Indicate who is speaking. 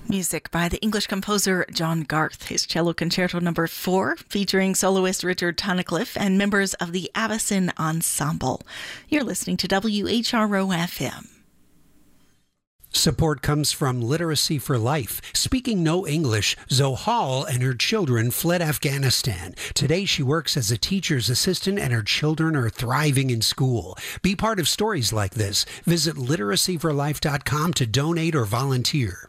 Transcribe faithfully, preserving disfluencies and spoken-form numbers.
Speaker 1: Music by the English composer John Garth, his cello concerto number four, featuring soloist Richard Tunnicliffe and members of the Avicen Ensemble. You're listening to W H R O F M.
Speaker 2: Support comes from Literacy for Life. Speaking no English, Zohal and her children fled Afghanistan. Today she works as a teacher's assistant and her children are thriving in school. Be part of stories like this. Visit literacy for life dot com to donate or volunteer.